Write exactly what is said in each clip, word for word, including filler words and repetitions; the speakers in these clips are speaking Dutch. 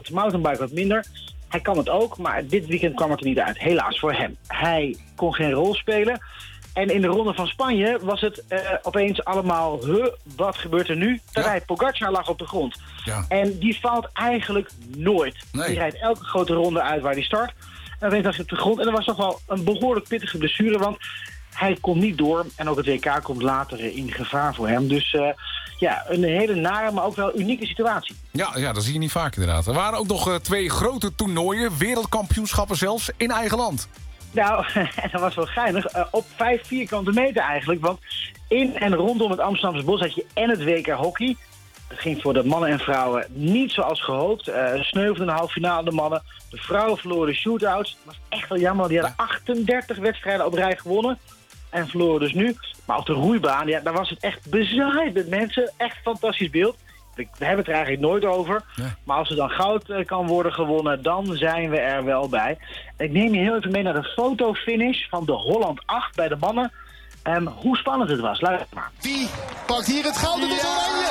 wat. Mountainbike wat minder. Hij kan het ook, maar dit weekend kwam het er niet uit. Helaas voor hem. Hij kon geen rol spelen. En in de ronde van Spanje was het uh, opeens allemaal... Huh, wat gebeurt er nu? Terwijl ja. Pogacar lag op de grond. Ja. En die valt eigenlijk nooit. Nee. Die rijdt elke grote ronde uit waar hij start. En opeens lag hij op de grond. En er was toch wel een behoorlijk pittige blessure, want... Hij komt niet door en ook het W K komt later in gevaar voor hem. Dus uh, ja, een hele nare, maar ook wel unieke situatie. Ja, ja, dat zie je niet vaak inderdaad. Er waren ook nog uh, twee grote toernooien, wereldkampioenschappen zelfs, in eigen land. Nou, dat was wel geinig. Uh, op vijf vierkante meter eigenlijk. Want in en rondom het Amsterdamse Bos had je en het W K hockey. Dat ging voor de mannen en vrouwen niet zoals gehoopt. Uh, sneuvelden de halve finale de mannen. De vrouwen verloren de shootouts. Dat was echt wel jammer, die hadden achtendertig wedstrijden op rij gewonnen. En verloren dus nu. Maar op de roeibaan, ja, daar was het echt bezaaid met mensen. Echt fantastisch beeld. We hebben het er eigenlijk nooit over. Nee. Maar als er dan goud uh, kan worden gewonnen, dan zijn we er wel bij. Ik neem je heel even mee naar de fotofinish van de Holland acht bij de mannen. Um, hoe spannend het was. Luister maar. Wie pakt hier het goud? Het is oranje!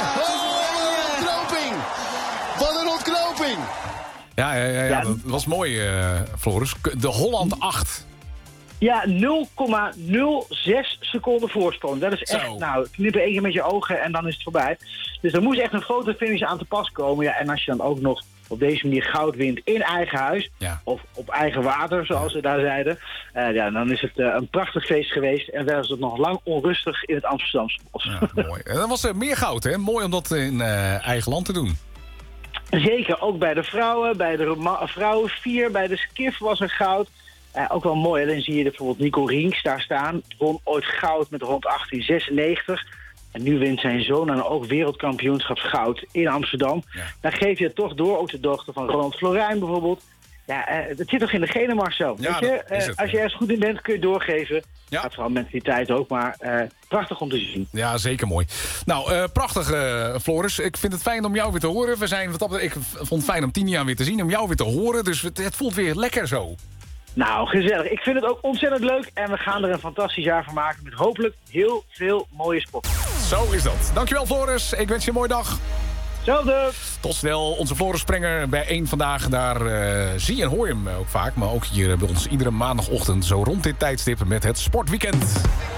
Oh, wat een ontknoping! Wat een ontknoping! Ja, ja, ja, ja, ja dat was mooi, uh, Floris. De Holland acht. Ja, nul komma nul zes seconden voorsprong. Dat is echt, Zo. nou, knippen één keer met je ogen en dan is het voorbij. Dus er moest echt een fotofinish aan te pas komen. Ja, en als je dan ook nog op deze manier goud wint in eigen huis, ja. of op eigen water, zoals ze daar zeiden, uh, ja, dan is het uh, een prachtig feest geweest. En was het nog lang onrustig in het Amsterdamse bos. Ja, mooi. En dan was er meer goud, hè? Mooi om dat in uh, eigen land te doen. Zeker, ook bij de vrouwen, bij de ma- vrouwen vier, bij de skiff was er goud. Uh, ook wel mooi, hè? Dan zie je bijvoorbeeld Nico Rinks daar staan. Won ooit goud met rond achttien zesennegentig. En nu wint zijn zoon en ook wereldkampioenschapsgoud in Amsterdam. Ja. Dan geef je het toch door, ook de dochter van Ronald Florijn bijvoorbeeld. Ja, uh, het zit toch in de genen, Marcel. Ja, weet je? Uh, het, als je ergens goed in bent, kun je doorgeven. Ja. Gaat vooral mentaliteit ook, maar uh, prachtig om te zien. Ja, zeker mooi. Nou, uh, prachtig, uh, Floris. Ik vind het fijn om jou weer te horen. We zijn, wat dat, ik vond het fijn om Tinian weer te zien, om jou weer te horen. Dus het, het voelt weer lekker zo. Nou, gezellig. Ik vind het ook ontzettend leuk. En we gaan er een fantastisch jaar van maken met hopelijk heel veel mooie sport. Zo is dat. Dankjewel, Floris. Ik wens je een mooie dag. Hetzelfde. Tot snel. Onze Floris Sprenger bij één Vandaag. Daar uh, zie en hoor je hem ook vaak. Maar ook hier bij ons iedere maandagochtend zo rond dit tijdstip met het Sportweekend.